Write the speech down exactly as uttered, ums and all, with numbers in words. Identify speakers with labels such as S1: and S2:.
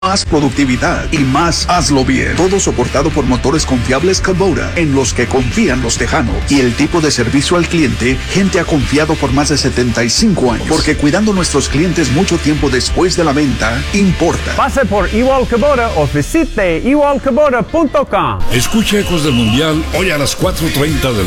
S1: Más productividad y más hazlo bien. Todo soportado por motores confiables Kubota, en los que confían los tejanos. Y el tipo de servicio al cliente, gente ha confiado por más de setenta y cinco años. Porque cuidando a nuestros clientes mucho tiempo después de la venta, importa.
S2: Pase por Ewald Kubota o visite ewald kubota punto com.
S3: Escucha Ecos del Mundial hoy a las cuatro treinta de